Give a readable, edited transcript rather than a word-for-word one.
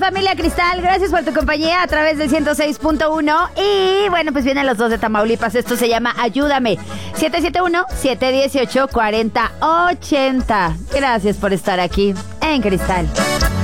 familia Cristal, gracias por tu compañía a través del 106.1. Y bueno, pues vienen los dos de Tamaulipas. Esto se llama Ayúdame. 771-718-4080. Gracias por estar aquí en Cristal.